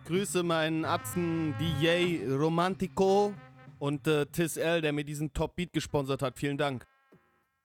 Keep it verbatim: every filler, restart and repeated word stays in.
grüße meinen Atzen D J Romantico und äh, Tis L, der mir diesen Top Beat gesponsert hat. Vielen Dank.